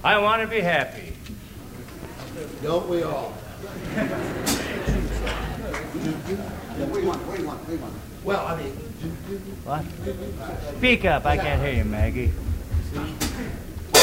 I want to be happy. Don't we all? Well, I mean... What? Speak up, I can't hear you, Maggie.